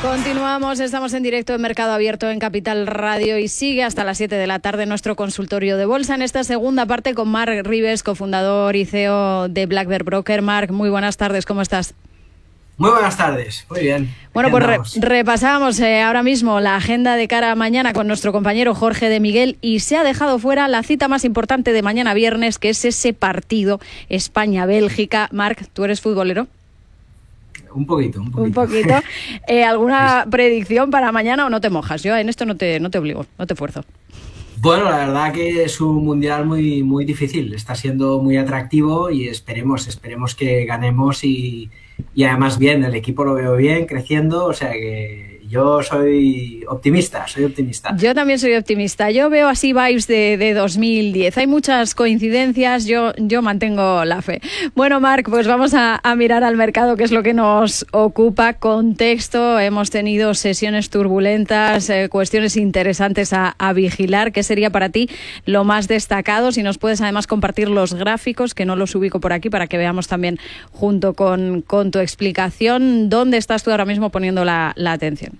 Continuamos, estamos en directo en Mercado Abierto en Capital Radio y sigue hasta las 7 de la tarde nuestro consultorio de bolsa en esta segunda parte con Marc Ribes, cofundador y CEO de Black Bear Broker. Marc, muy buenas tardes, ¿cómo estás? Muy buenas tardes, muy bien. Bueno, pues repasamos ahora mismo la agenda de cara a mañana con nuestro compañero Jorge de Miguel y se ha dejado fuera la cita más importante de mañana viernes, que es ese partido España-Bélgica. Marc, ¿tú eres futbolero? Un poquito. ¿Alguna predicción para mañana o no te mojas? Yo en esto no te obligo, no te fuerzo. Bueno, la verdad que es un mundial muy, muy difícil. Está siendo muy atractivo y esperemos que ganemos y además bien, el equipo lo veo bien, creciendo, o sea que yo soy optimista. Yo también soy optimista. Yo veo así vibes de 2010. Hay muchas coincidencias, yo mantengo la fe. Bueno, Marc, pues vamos a mirar al mercado, que es lo que nos ocupa. Contexto, hemos tenido sesiones turbulentas, cuestiones interesantes a vigilar. ¿Qué sería para ti lo más destacado? Si nos puedes además compartir los gráficos, que no los ubico por aquí, para que veamos también junto con tu explicación, ¿dónde estás tú ahora mismo poniendo la atención?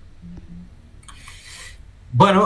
Bueno,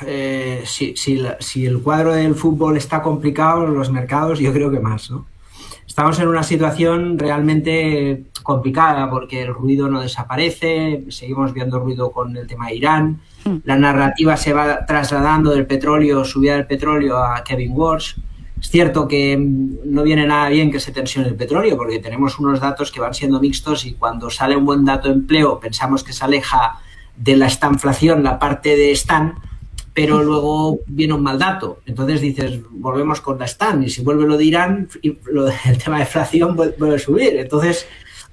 si el cuadro del fútbol está complicado, los mercados yo creo que más, ¿no? Estamos en una situación realmente complicada porque el ruido no desaparece, seguimos viendo ruido con el tema de Irán, la narrativa se va trasladando del petróleo, subida del petróleo a Kevin Walsh. Es cierto que no viene nada bien que se tensione el petróleo porque tenemos unos datos que van siendo mixtos y cuando sale un buen dato de empleo pensamos que se aleja de la estanflación, la parte de Stan, pero luego viene un mal dato. Entonces dices, volvemos con la Stan, y si vuelve lo de Irán, el tema de inflación vuelve a subir. Entonces,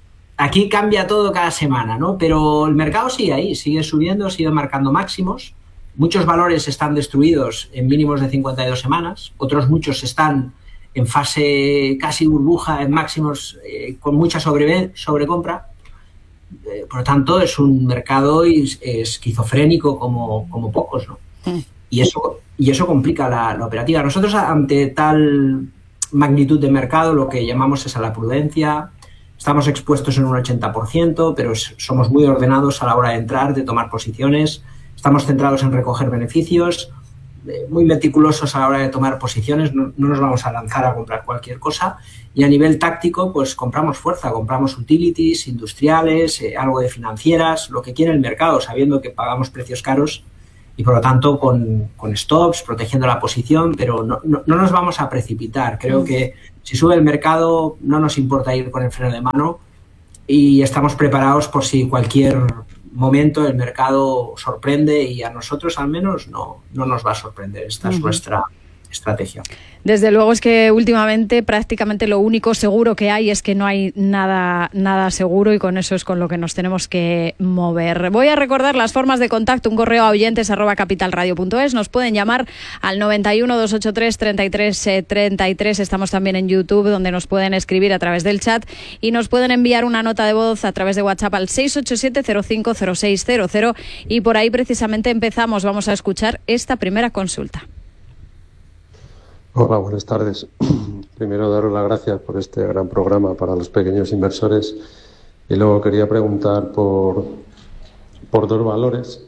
aquí cambia todo cada semana, ¿no? Pero el mercado sigue ahí, sigue subiendo, sigue marcando máximos. Muchos valores están destruidos en mínimos de 52 semanas, otros muchos están en fase casi burbuja, en máximos con mucha sobrecompra. Por lo tanto, es un mercado esquizofrénico como pocos, ¿no? Y eso complica la operativa. Nosotros, ante tal magnitud de mercado, lo que llamamos es a la prudencia. Estamos expuestos en un 80%, pero somos muy ordenados a la hora de entrar, de tomar posiciones. Estamos centrados en recoger beneficios, muy meticulosos a la hora de tomar posiciones. No nos vamos a lanzar a comprar cualquier cosa. Y a nivel táctico, pues compramos fuerza, compramos utilities, industriales, algo de financieras, lo que quiere el mercado, sabiendo que pagamos precios caros y por lo tanto con stops, protegiendo la posición, pero no nos vamos a precipitar. Creo que si sube el mercado no nos importa ir con el freno de mano y estamos preparados por si cualquier momento el mercado sorprende y a nosotros al menos no nos va a sorprender. Esta es nuestra estrategia. Desde luego es que últimamente prácticamente lo único seguro que hay es que no hay nada seguro y con eso es con lo que nos tenemos que mover. Voy a recordar las formas de contacto, un correo a oyentes@capitalradio.es, nos pueden llamar al 91 283 33 33, estamos también en YouTube donde nos pueden escribir a través del chat y nos pueden enviar una nota de voz a través de WhatsApp al 687 050600 y por ahí precisamente vamos a escuchar esta primera consulta. Hola, buenas tardes. Primero, daros las gracias por este gran programa para los pequeños inversores. Y luego quería preguntar por dos valores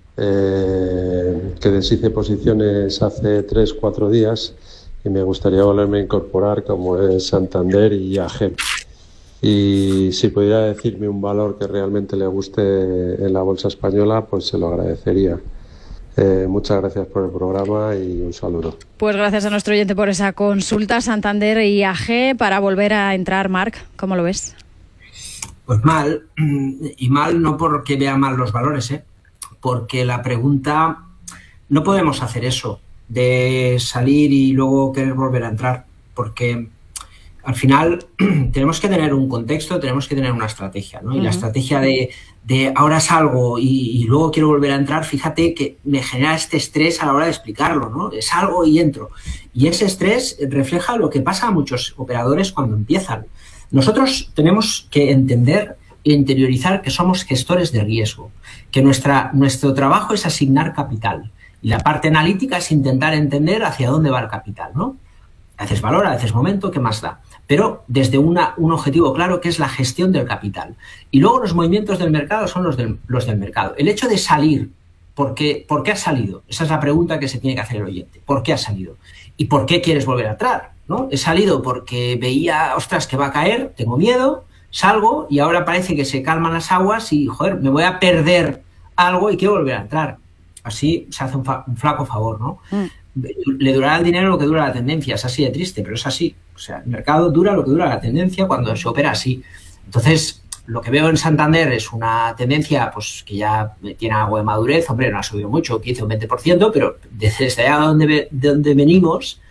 que deshice posiciones hace 3-4 días y me gustaría volverme a incorporar, como es Santander y IAG. Y si pudiera decirme un valor que realmente le guste en la bolsa española, pues se lo agradecería. Muchas gracias por el programa y un saludo. Pues gracias a nuestro oyente por esa consulta. Santander y IAG, para volver a entrar, Marc, ¿cómo lo ves? Pues mal, y mal no porque vea mal los valores, porque la pregunta, no podemos hacer eso, de salir y luego querer volver a entrar, porque al final tenemos que tener un contexto, tenemos que tener una estrategia, ¿no? Y la estrategia de ahora salgo y luego quiero volver a entrar, fíjate que me genera este estrés a la hora de explicarlo, ¿no? Salgo y entro. Y ese estrés refleja lo que pasa a muchos operadores cuando empiezan. Nosotros tenemos que entender e interiorizar que somos gestores de riesgo, que nuestro trabajo es asignar capital y la parte analítica es intentar entender hacia dónde va el capital, ¿no? A veces valor, a veces momento, ¿qué más da? pero desde un objetivo claro, que es la gestión del capital. Y luego los movimientos del mercado son los del mercado. El hecho de salir, ¿por qué has salido? Esa es la pregunta que se tiene que hacer el oyente. ¿Por qué has salido? ¿Y por qué quieres volver a entrar? ¿No? He salido porque veía, ostras, que va a caer, tengo miedo, salgo y ahora parece que se calman las aguas y, joder, me voy a perder algo y quiero volver a entrar. Así se hace un flaco favor, ¿no? Le durará el dinero lo que dura la tendencia, es así de triste, pero es así. O sea, el mercado dura lo que dura la tendencia cuando se opera así. Entonces, lo que veo en Santander es una tendencia pues que ya tiene algo de madurez. Hombre, no ha subido mucho, 15 o 20%, pero desde allá de donde venimos,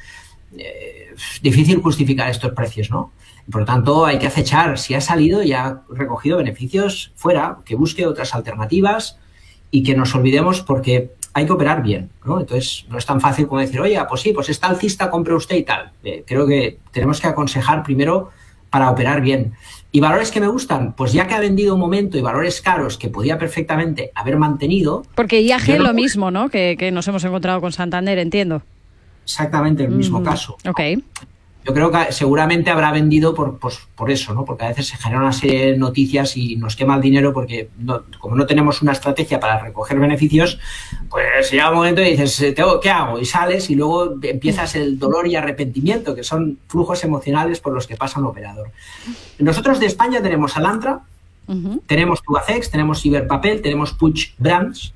difícil justificar estos precios, ¿no? Por lo tanto, hay que acechar. Si ha salido y ha recogido beneficios, fuera, que busque otras alternativas y que nos olvidemos, porque hay que operar bien, ¿no? Entonces, no es tan fácil como decir, oye, pues sí, pues está alcista, compre usted y tal. Creo que tenemos que aconsejar primero para operar bien. ¿Y valores que me gustan? Pues ya que ha vendido un momento y valores caros que podía perfectamente haber mantenido... Porque IAG lo mismo, ¿no? Que nos hemos encontrado con Santander, entiendo. Exactamente el mismo caso. Ok. Yo creo que seguramente habrá vendido por eso, ¿no? Porque a veces se generan una serie de noticias y nos quema el dinero porque como no tenemos una estrategia para recoger beneficios, pues llega un momento y dices, ¿qué hago? Y sales y luego empiezas el dolor y arrepentimiento, que son flujos emocionales por los que pasa un operador. Nosotros de España tenemos Alantra, tenemos Tubacex, tenemos Iberpapel, tenemos Puig Brands.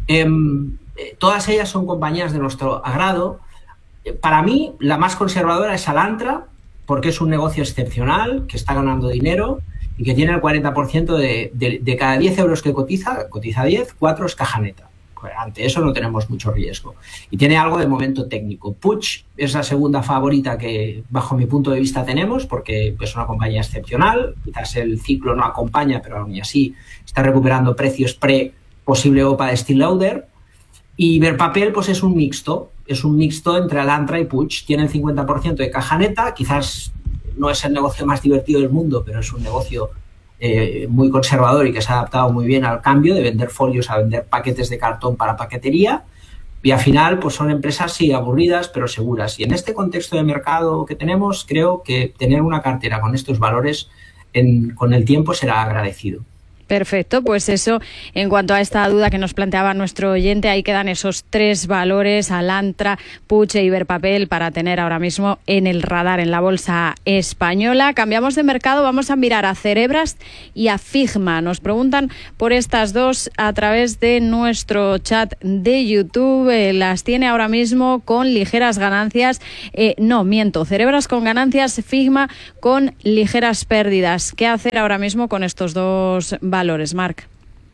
Todas ellas son compañías de nuestro agrado. Para mí, la más conservadora es Alantra, porque es un negocio excepcional, que está ganando dinero y que tiene el 40% de cada 10 euros que cotiza 10, 4 es caja neta. Ante eso no tenemos mucho riesgo. Y tiene algo de momento técnico. Puig es la segunda favorita que, bajo mi punto de vista, tenemos, porque es una compañía excepcional. Quizás el ciclo no acompaña, pero aún así está recuperando precios pre-posible OPA de Steel Lauder. Y Iberpapel, pues es un mixto entre Alantra y Puig. Tiene el 50% de caja neta, quizás no es el negocio más divertido del mundo, pero es un negocio muy conservador y que se ha adaptado muy bien al cambio de vender folios a vender paquetes de cartón para paquetería. Y al final, pues son empresas, sí, aburridas, pero seguras. Y en este contexto de mercado que tenemos, creo que tener una cartera con estos valores con el tiempo será agradecido. Perfecto, pues eso, en cuanto a esta duda que nos planteaba nuestro oyente, ahí quedan esos 3 valores, Alantra, Puig e Iberpapel, para tener ahora mismo en el radar en la bolsa española. Cambiamos de mercado, vamos a mirar a Cerebras y a Figma. Nos preguntan por estas dos a través de nuestro chat de YouTube. Las tiene ahora mismo con ligeras ganancias. No, miento, Cerebras con ganancias, Figma con ligeras pérdidas. ¿Qué hacer ahora mismo con estos dos valores, Marc?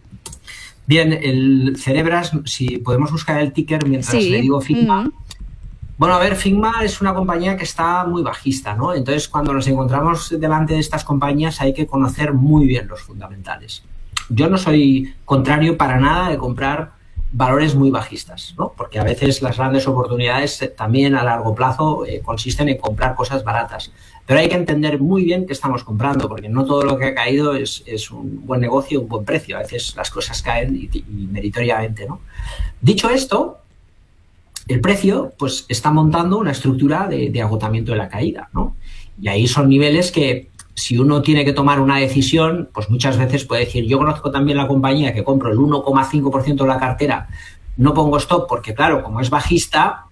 Bien, el Cerebras, si podemos buscar el ticker mientras le digo Figma. Bueno, a ver, Figma es una compañía que está muy bajista, ¿no? Entonces, cuando nos encontramos delante de estas compañías hay que conocer muy bien los fundamentales. Yo no soy contrario para nada de comprar valores muy bajistas, ¿no? Porque a veces las grandes oportunidades también a largo plazo consisten en comprar cosas baratas. Pero hay que entender muy bien qué estamos comprando, porque no todo lo que ha caído es un buen negocio, un buen precio. A veces las cosas caen y meritoriamente, ¿no? Dicho esto, el precio pues está montando una estructura de agotamiento de la caída, ¿no? Y ahí son niveles que, si uno tiene que tomar una decisión, pues muchas veces puede decir, yo conozco también la compañía que compro el 1,5% de la cartera, no pongo stop porque, claro, como es bajista,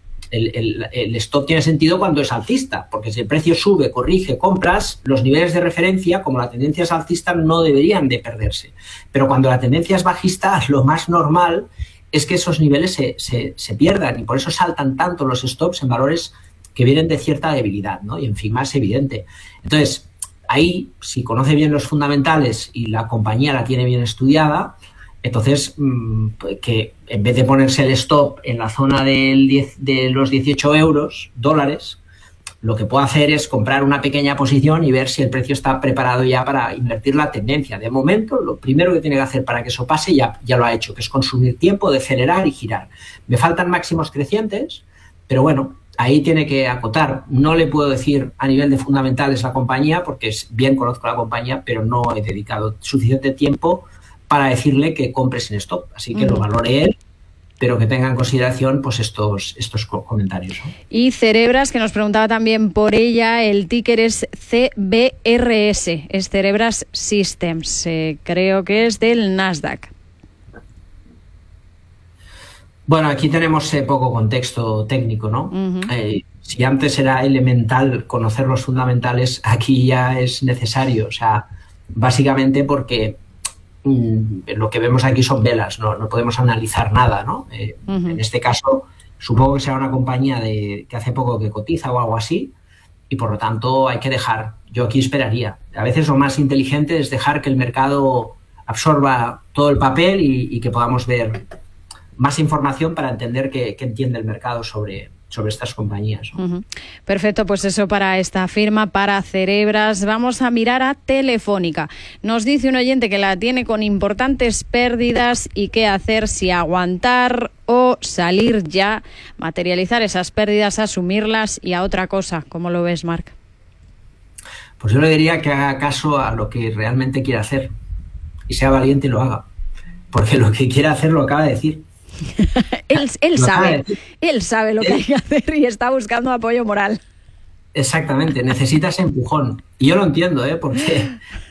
el stop tiene sentido cuando es alcista, porque si el precio sube, corrige, compras, los niveles de referencia, como la tendencia es alcista, no deberían de perderse. Pero cuando la tendencia es bajista, lo más normal es que esos niveles se pierdan, y por eso saltan tanto los stops en valores que vienen de cierta debilidad, ¿no? Y en Figma es evidente. Entonces, ahí, si conoce bien los fundamentales y la compañía la tiene bien estudiada, entonces, que en vez de ponerse el stop en la zona de los 18 dólares, lo que puede hacer es comprar una pequeña posición y ver si el precio está preparado ya para invertir la tendencia. De momento, lo primero que tiene que hacer para que eso pase ya lo ha hecho, que es consumir tiempo, decelerar y girar. Me faltan máximos crecientes, pero bueno, ahí tiene que acotar. No le puedo decir a nivel de fundamentales la compañía, porque bien conozco la compañía, pero no he dedicado suficiente tiempo para decirle que compre sin stop. Así que lo valore él pero que tenga en consideración pues estos comentarios, ¿no? Y Cerebras, que nos preguntaba también por ella, el ticker es CBRS, es Cerebras Systems, creo que es del Nasdaq. Bueno, aquí tenemos poco contexto técnico, ¿no? Si antes era elemental conocer los fundamentales, aquí ya es necesario, o sea, básicamente porque lo que vemos aquí son velas, no podemos analizar nada, ¿no? En este caso, supongo que será una compañía que hace poco que cotiza o algo así, y por lo tanto hay que dejar. Yo aquí esperaría. A veces lo más inteligente es dejar que el mercado absorba todo el papel y que podamos ver más información para entender qué entiende el mercado sobre estas compañías, ¿no? Perfecto, pues eso para esta firma, para Cerebras. Vamos a mirar a Telefónica. Nos dice un oyente que la tiene con importantes pérdidas y qué hacer, si aguantar o salir ya, materializar esas pérdidas, asumirlas y a otra cosa. ¿Cómo lo ves, Marc? Pues yo le diría que haga caso a lo que realmente quiere hacer y sea valiente y lo haga, porque lo que quiere hacer lo acaba de decir. él sabe lo que hay que hacer y está buscando apoyo moral. Exactamente, necesita ese empujón. Y yo lo entiendo, porque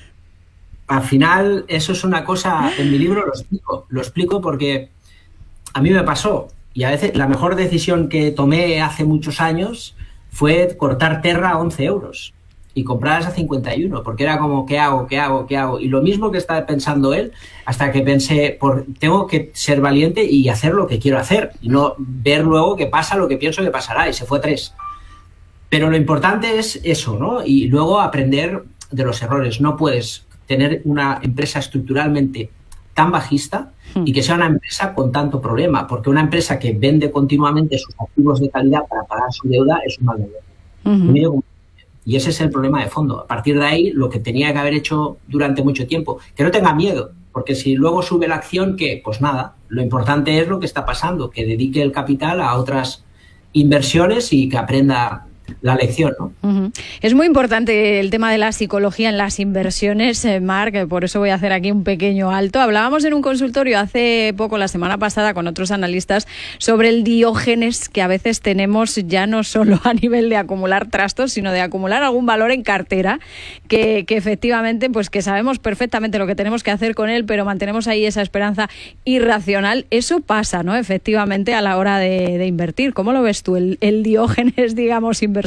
al final eso es una cosa, en mi libro lo explico porque a mí me pasó. Y a veces la mejor decisión que tomé hace muchos años fue cortar Terra a 11 euros y comprarlas a 51, porque era como, ¿qué hago? Y lo mismo que estaba pensando él, hasta que pensé, tengo que ser valiente y hacer lo que quiero hacer, y no ver luego qué pasa lo que pienso que pasará, y se fue 3. Pero lo importante es eso, ¿no? Y luego aprender de los errores. No puedes tener una empresa estructuralmente tan bajista y que sea una empresa con tanto problema, porque una empresa que vende continuamente sus activos de calidad para pagar su deuda es un mal negocio. Y ese es el problema de fondo. A partir de ahí, lo que tenía que haber hecho durante mucho tiempo, que no tenga miedo, porque si luego sube la acción, pues nada, lo importante es lo que está pasando, que dedique el capital a otras inversiones y que aprenda la lección, ¿no? Es muy importante el tema de la psicología en las inversiones, Marc, por eso voy a hacer aquí un pequeño alto. Hablábamos en un consultorio hace poco, la semana pasada, con otros analistas sobre el diógenes que a veces tenemos ya no solo a nivel de acumular trastos, sino de acumular algún valor en cartera, que efectivamente, pues que sabemos perfectamente lo que tenemos que hacer con él, pero mantenemos ahí esa esperanza irracional. Eso pasa, ¿no? Efectivamente, a la hora de invertir. ¿Cómo lo ves tú, el diógenes, digamos, inversor?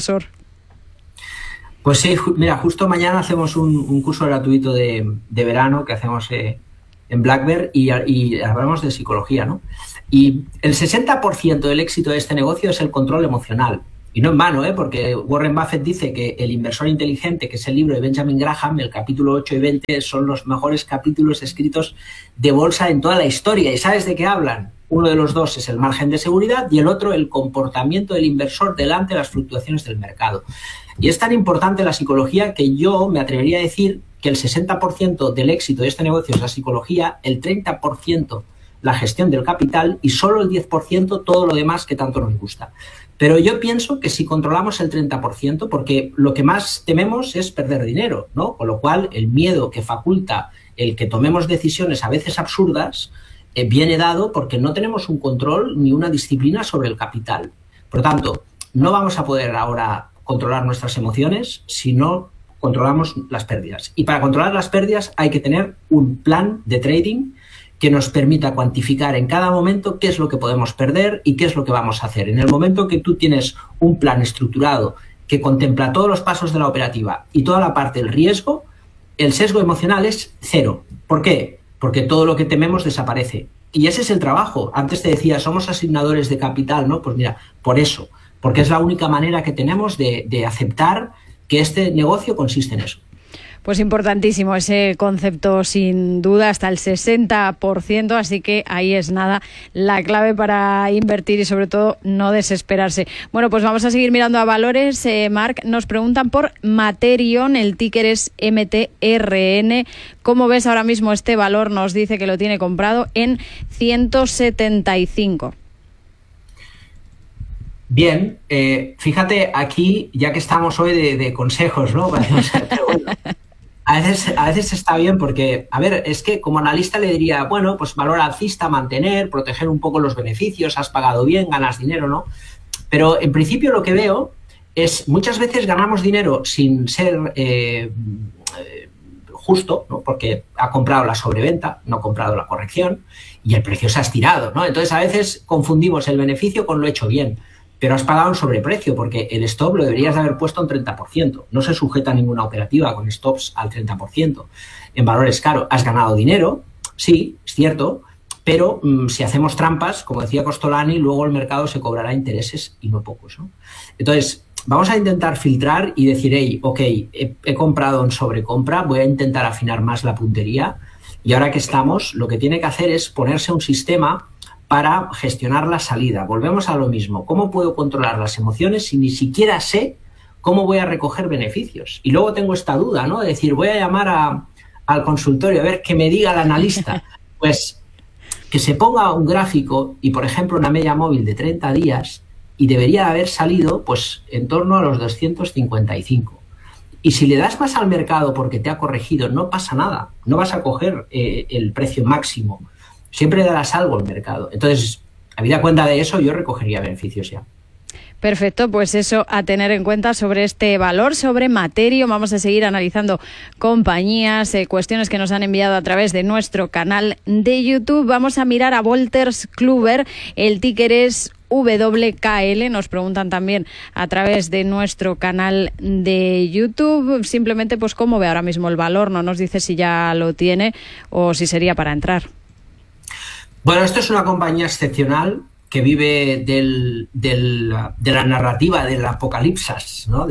Pues sí, mira, justo mañana hacemos un curso gratuito de verano que hacemos en Black Bear y hablamos de psicología, ¿no? Y el 60% del éxito de este negocio es el control emocional. Y no en vano, porque Warren Buffett dice que El inversor inteligente, que es el libro de Benjamin Graham, el capítulo 8 y 20 son los mejores capítulos escritos de bolsa en toda la historia. ¿Y sabes de qué hablan? Uno de los dos es el margen de seguridad y el otro el comportamiento del inversor delante de las fluctuaciones del mercado. Y es tan importante la psicología que yo me atrevería a decir que el 60% del éxito de este negocio es la psicología, el 30% la gestión del capital y solo el 10% todo lo demás que tanto nos gusta. Pero yo pienso que si controlamos el 30%, porque lo que más tememos es perder dinero, ¿no? Con lo cual el miedo que faculta el que tomemos decisiones a veces absurdas viene dado porque no tenemos un control ni una disciplina sobre el capital. Por lo tanto, no vamos a poder ahora controlar nuestras emociones si no controlamos las pérdidas. Y para controlar las pérdidas hay que tener un plan de trading que nos permita cuantificar en cada momento qué es lo que podemos perder y qué es lo que vamos a hacer. En el momento que tú tienes un plan estructurado que contempla todos los pasos de la operativa y toda la parte del riesgo, el sesgo emocional es 0. ¿Por qué? Porque todo lo que tememos desaparece. Y ese es el trabajo. Antes te decía, somos asignadores de capital, ¿no? Pues mira, por eso. Porque es la única manera que tenemos de aceptar que este negocio consiste en eso. Pues importantísimo ese concepto, sin duda, hasta el 60%, así que ahí es nada la clave para invertir y sobre todo no desesperarse. Bueno, pues vamos a seguir mirando a valores. Marc, nos preguntan por Materion, el ticker es MTRN. ¿Cómo ves ahora mismo este valor? Nos dice que lo tiene comprado en 175. Bien, fíjate aquí, ya que estamos hoy de consejos, ¿no? A veces está bien porque, a ver, es que como analista le diría, bueno, pues valor alcista, mantener, proteger un poco los beneficios, has pagado bien, ganas dinero, ¿no? Pero en principio lo que veo es muchas veces ganamos dinero sin ser justo, ¿no? Porque ha comprado la sobreventa, no ha comprado la corrección y el precio se ha estirado, ¿no? Entonces a veces confundimos el beneficio con lo hecho bien, pero has pagado un sobreprecio porque el stop lo deberías de haber puesto un 30%. No se sujeta a ninguna operativa con stops al 30%. En valores caros has ganado dinero, sí, es cierto, pero si hacemos trampas, como decía Costolani, luego el mercado se cobrará intereses y no pocos, ¿no? Entonces, vamos a intentar filtrar y decir, hey, ok, he comprado en sobrecompra, voy a intentar afinar más la puntería y ahora que estamos, lo que tiene que hacer es ponerse un sistema para gestionar la salida. Volvemos a lo mismo. ¿Cómo puedo controlar las emociones si ni siquiera sé cómo voy a recoger beneficios? Y luego tengo esta duda, ¿no? De decir, voy a llamar al consultorio a ver que me diga el analista. Pues que se ponga un gráfico y, por ejemplo, una media móvil de 30 días y debería haber salido pues en torno a los 255. Y si le das más al mercado porque te ha corregido, no pasa nada. No vas a coger el precio máximo. Siempre darás algo al mercado. Entonces, habida cuenta de eso, yo recogería beneficios ya. Perfecto, pues eso a tener en cuenta sobre este valor, sobre Materion. Vamos a seguir analizando compañías, cuestiones que nos han enviado a través de nuestro canal de YouTube. Vamos a mirar a Wolters Kluwer, el ticker es WKL, nos preguntan también a través de nuestro canal de YouTube. Simplemente, pues cómo ve ahora mismo el valor, no nos dice si ya lo tiene o si sería para entrar. Bueno, esto es una compañía excepcional que vive de la narrativa del apocalipsis, ¿no?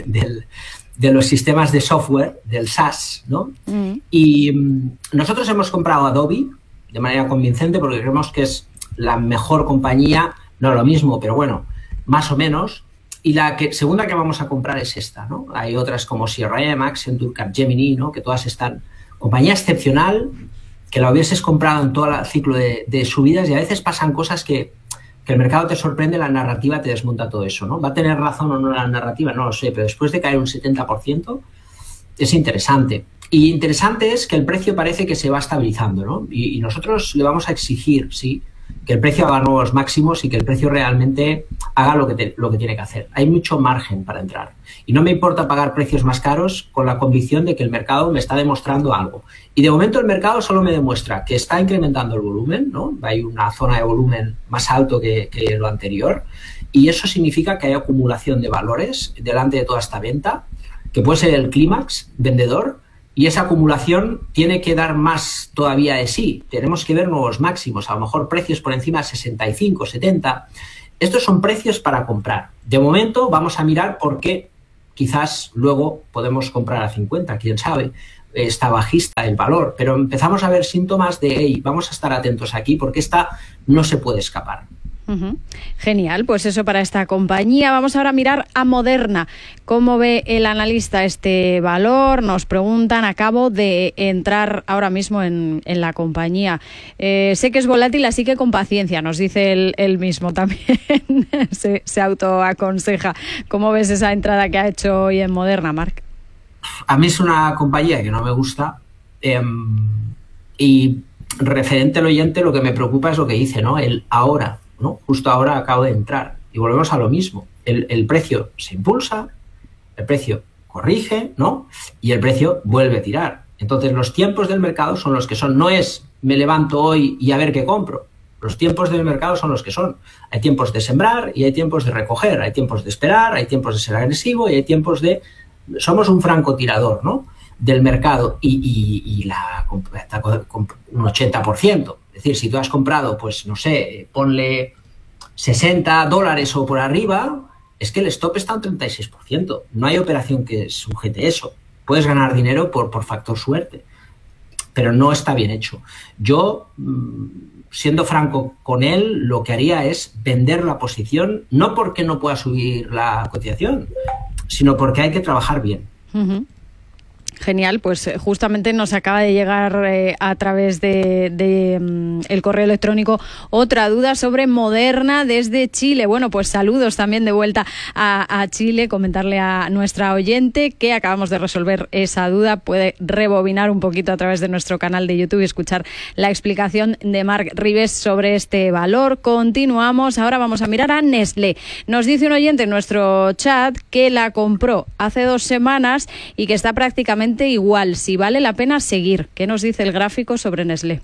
De los sistemas de software, del SaaS, ¿no? Y nosotros hemos comprado Adobe de manera convincente porque creemos que es la mejor compañía, no lo mismo, pero bueno, más o menos. Y la segunda que vamos a comprar es esta, ¿no? Hay otras como CRM, Accenture, Capgemini, ¿no? Que todas están. Compañía excepcional, que la hubieses comprado en todo el ciclo de subidas y a veces pasan cosas que el mercado te sorprende, la narrativa te desmonta todo eso, ¿no? ¿Va a tener razón o no la narrativa? No lo sé, pero después de caer un 70% es interesante. Y interesante es que el precio parece que se va estabilizando, ¿no? Y nosotros le vamos a exigir, sí, que el precio haga nuevos máximos y que el precio realmente haga lo que tiene que hacer. Hay mucho margen para entrar. Y no me importa pagar precios más caros con la convicción de que el mercado me está demostrando algo. Y de momento el mercado solo me demuestra que está incrementando el volumen, ¿no? Hay una zona de volumen más alto que lo anterior. Y eso significa que hay acumulación de valores delante de toda esta venta, que puede ser el clímax vendedor. Y esa acumulación tiene que dar más todavía de sí. Tenemos que ver nuevos máximos, a lo mejor precios por encima de 65, 70. Estos son precios para comprar. De momento vamos a mirar por qué quizás luego podemos comprar a 50, quién sabe. Está bajista el valor, pero empezamos a ver síntomas de, hey, vamos a estar atentos aquí porque esta no se puede escapar. Genial, pues eso para esta compañía. Vamos ahora a mirar a Moderna. ¿Cómo ve el analista este valor? Nos preguntan, acabo de entrar ahora mismo en la compañía. Sé que es volátil, así que con paciencia, nos dice él mismo también. se autoaconseja. ¿Cómo ves esa entrada que ha hecho hoy en Moderna, Marc? A mí es una compañía que no me gusta y referente al oyente lo que me preocupa es lo que dice, ¿no? El ahora. ¿No? Justo ahora acabo de entrar y volvemos a lo mismo. El precio se impulsa, el precio corrige, ¿no? Y el precio vuelve a tirar. Entonces los tiempos del mercado son los que son. No es me levanto hoy y a ver qué compro. Los tiempos del mercado son los que son. Hay tiempos de sembrar y hay tiempos de recoger. Hay tiempos de esperar, hay tiempos de ser agresivo y hay tiempos de... Somos un francotirador, ¿no? Del mercado y está con un 80%. Es decir, si tú has comprado, pues no sé, ponle $60 o por arriba, es que el stop está un 36%. No hay operación que sujete eso. Puedes ganar dinero por factor suerte, pero no está bien hecho. Yo, siendo franco con él, lo que haría es vender la posición, no porque no pueda subir la cotización, sino porque hay que trabajar bien. Genial, pues justamente nos acaba de llegar a través de el correo electrónico otra duda sobre Moderna desde Chile. Bueno, pues saludos también de vuelta a Chile, comentarle a nuestra oyente que acabamos de resolver esa duda. Puede rebobinar un poquito a través de nuestro canal de YouTube y escuchar la explicación de Marc Ribes sobre este valor. Continuamos, ahora vamos a mirar a Nestlé. Nos dice un oyente en nuestro chat que la compró hace 2 semanas y que está prácticamente igual, si vale la pena seguir. ¿Qué nos dice el gráfico sobre Nestlé?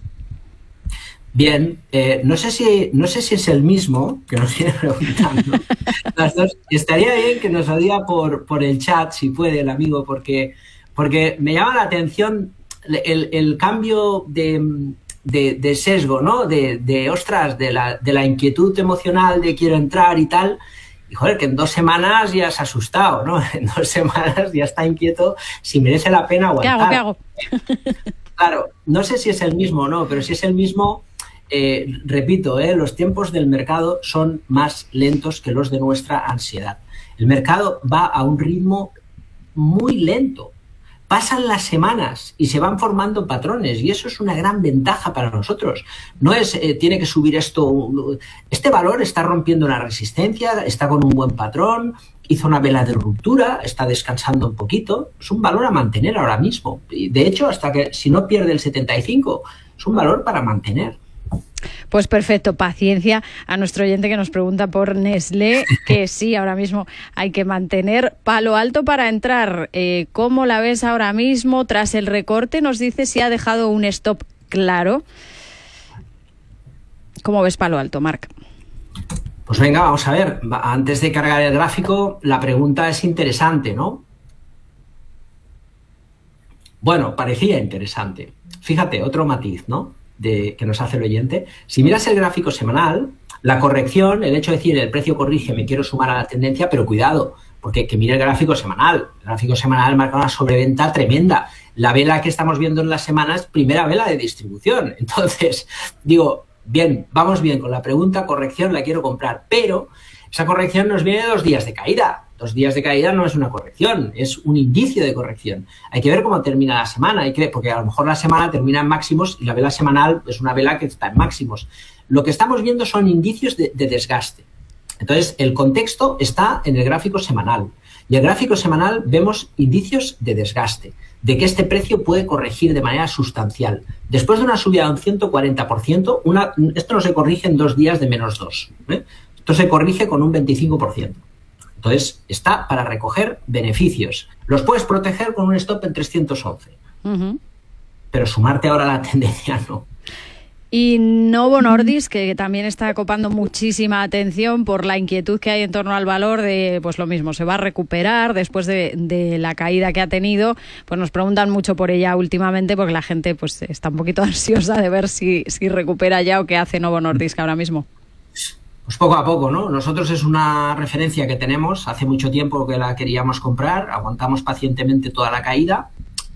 Bien, no sé si es el mismo que nos viene preguntando. Las dos. Estaría bien que nos lo diga por el chat, si puede, el amigo, porque me llama la atención el cambio de sesgo, ¿no? Ostras, de la inquietud emocional de quiero entrar y tal. Y joder, que en 2 semanas ya se ha asustado, ¿no? En 2 semanas ya está inquieto si merece la pena aguantar. ¿Qué hago? Claro, no sé si es el mismo o no, pero si es el mismo, repito, los tiempos del mercado son más lentos que los de nuestra ansiedad. El mercado va a un ritmo muy lento. Pasan las semanas y se van formando patrones y eso es una gran ventaja para nosotros. No es, tiene que subir esto, este valor está rompiendo una resistencia, está con un buen patrón, hizo una vela de ruptura, está descansando un poquito. Es un valor a mantener ahora mismo. Y de hecho, hasta que si no pierde el 75, es un valor para mantener. Pues perfecto, paciencia a nuestro oyente que nos pregunta por Nestlé, que sí, ahora mismo hay que mantener palo alto para entrar. ¿Cómo la ves ahora mismo tras el recorte? Nos dice si ha dejado un stop claro. ¿Cómo ves palo alto, Marc? Pues venga, vamos a ver. Antes de cargar el gráfico, la pregunta es interesante, ¿no? Bueno, parecía interesante. Fíjate, otro matiz, ¿no? Que nos hace el oyente. Si miras el gráfico semanal, la corrección, el hecho de decir el precio corrige, me quiero sumar a la tendencia, pero cuidado, porque que mire el gráfico semanal. El gráfico semanal marca una sobreventa tremenda. La vela que estamos viendo en la semana es primera vela de distribución. Entonces, digo, bien, vamos bien con la pregunta, corrección, la quiero comprar, pero esa corrección nos viene de 2 días de caída. 2 días de caída no es una corrección, es un indicio de corrección. Hay que ver cómo termina la semana, porque a lo mejor la semana termina en máximos y la vela semanal es una vela que está en máximos. Lo que estamos viendo son indicios de desgaste. Entonces, el contexto está en el gráfico semanal. Y en el gráfico semanal vemos indicios de desgaste, de que este precio puede corregir de manera sustancial. Después de una subida de un 140%, esto no se corrige en 2 días de menos 2. Esto se corrige con un 25%. Entonces, está para recoger beneficios. Los puedes proteger con un stop en 311. Uh-huh. Pero sumarte ahora a la tendencia no. Y Novo Nordisk, que también está copando muchísima atención por la inquietud que hay en torno al valor de, pues lo mismo, se va a recuperar después de la caída que ha tenido. Pues nos preguntan mucho por ella últimamente porque la gente pues está un poquito ansiosa de ver si recupera ya o qué hace Novo Nordisk ahora mismo. Pues poco a poco, ¿no? Nosotros es una referencia que tenemos, hace mucho tiempo que la queríamos comprar, aguantamos pacientemente toda la caída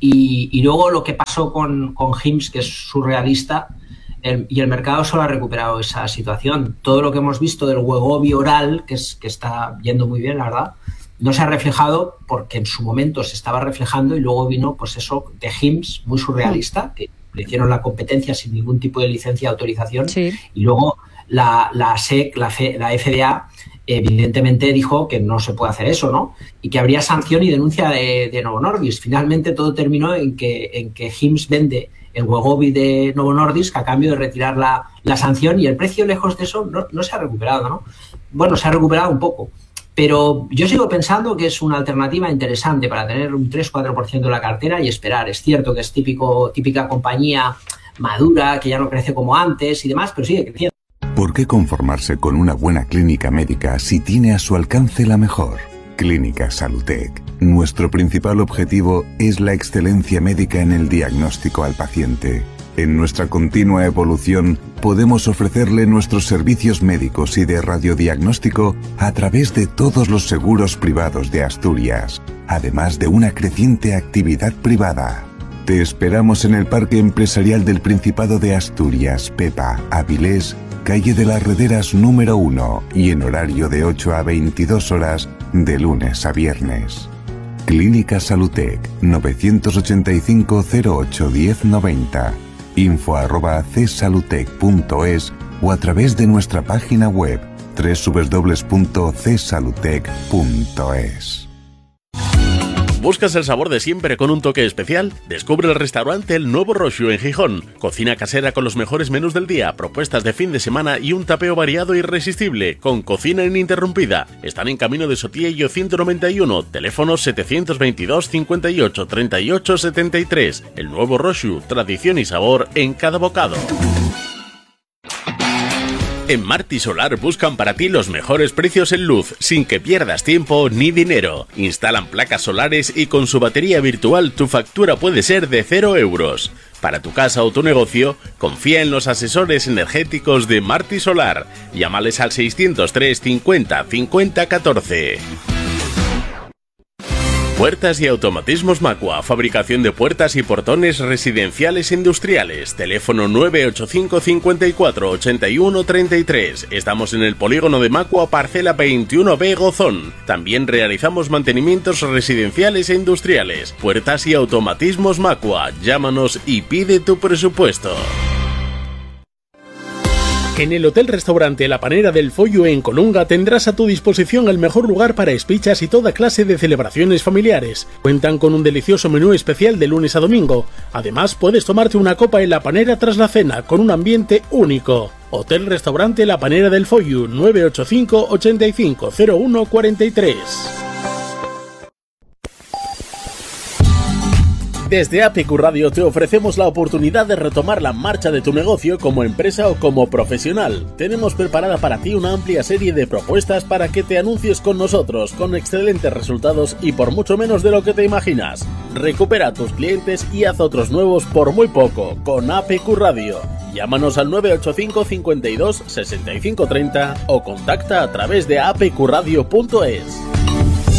y luego lo que pasó con Hims, que es surrealista, y el mercado solo ha recuperado esa situación. Todo lo que hemos visto del Wegovy oral, que está yendo muy bien, la verdad, no se ha reflejado porque en su momento se estaba reflejando y luego vino pues eso de Hims, muy surrealista, que le hicieron la competencia sin ningún tipo de licencia de autorización, sí. Y luego la SEC, la FDA, evidentemente dijo que no se puede hacer eso, ¿no? Y que habría sanción y denuncia de Novo Nordisk. Finalmente todo terminó en que Hims vende el Wegovy de Novo Nordisk a cambio de retirar la sanción y el precio lejos de eso no se ha recuperado, ¿no? Bueno, se ha recuperado un poco, pero yo sigo pensando que es una alternativa interesante para tener un 3-4% de la cartera y esperar. Es cierto que es típica compañía madura, que ya no crece como antes y demás, pero sigue creciendo. ¿Por qué conformarse con una buena clínica médica si tiene a su alcance la mejor? Clínica Salutec. Nuestro principal objetivo es la excelencia médica en el diagnóstico al paciente. En nuestra continua evolución podemos ofrecerle nuestros servicios médicos y de radiodiagnóstico a través de todos los seguros privados de Asturias, además de una creciente actividad privada. Te esperamos en el Parque Empresarial del Principado de Asturias, Pepa, Avilés, calle de las Rederas número 1 y en horario de 8 a 22 horas de lunes a viernes. Clínica Salutec, 985 08 10 90, info@csalutec.es o a través de nuestra página web www.csalutec.es. ¿Buscas el sabor de siempre con un toque especial? Descubre el restaurante El Nuevo Roxu en Gijón. Cocina casera con los mejores menús del día, propuestas de fin de semana y un tapeo variado e irresistible, con cocina ininterrumpida. Están en Camino de Sotillo 191, teléfono 722 58 38 73. El Nuevo Roxu, tradición y sabor en cada bocado. En Marti Solar buscan para ti los mejores precios en luz, sin que pierdas tiempo ni dinero. Instalan placas solares y con su batería virtual tu factura puede ser de 0 euros. Para tu casa o tu negocio, confía en los asesores energéticos de Marti Solar. Llámales al 603 50 50 14. Puertas y automatismos Macua, fabricación de puertas y portones residenciales e industriales. Teléfono 985 54 81 33. Estamos en el polígono de Macua, parcela 21B Gozón. También realizamos mantenimientos residenciales e industriales. Puertas y automatismos Macua. Llámanos y pide tu presupuesto. En el Hotel-Restaurante La Panera del Follo en Colunga tendrás a tu disposición el mejor lugar para espichas y toda clase de celebraciones familiares. Cuentan con un delicioso menú especial de lunes a domingo. Además, puedes tomarte una copa en La Panera tras la cena, con un ambiente único. Hotel-Restaurante La Panera del Follo, 985 85 01 43. Desde APQ Radio te ofrecemos la oportunidad de retomar la marcha de tu negocio como empresa o como profesional. Tenemos preparada para ti una amplia serie de propuestas para que te anuncies con nosotros, con excelentes resultados y por mucho menos de lo que te imaginas. Recupera a tus clientes y haz otros nuevos por muy poco, con APQ Radio. Llámanos al 985 52 65 30 o contacta a través de apqradio.es.